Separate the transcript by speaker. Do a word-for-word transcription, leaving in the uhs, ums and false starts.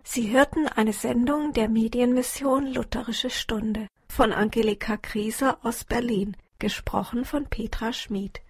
Speaker 1: Sie hörten eine Sendung der Medienmission Lutherische Stunde von Angelika Grieser aus Berlin, gesprochen von Petra Schmid.